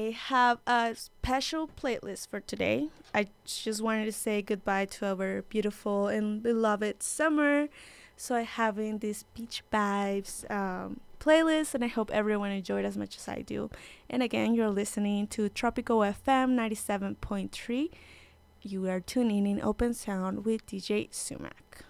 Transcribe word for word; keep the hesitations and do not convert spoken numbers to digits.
I have a special playlist for today. I just wanted to say goodbye to our beautiful and beloved summer. So I have in this beach vibes um, playlist, and I hope everyone enjoyed as much as I do. And again, you're listening to Tropical F M ninety-seven point three. You are tuning in Open Sound with D J Sumac.